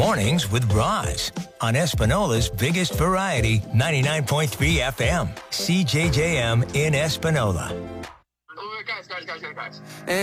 Mornings with Roz on Espinola's biggest variety, 99.3 FM, CJJM in Espinola. Guys.